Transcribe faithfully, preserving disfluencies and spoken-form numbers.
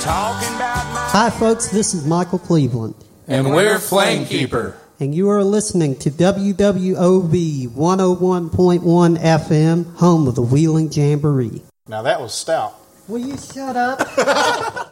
talking about my... Hi, folks. This is Michael Cleveland. And we're Flamekeeper. And you are listening to W W O V one oh one point one F M, home of the Wheeling Jamboree. Now that was stout. Will you shut up?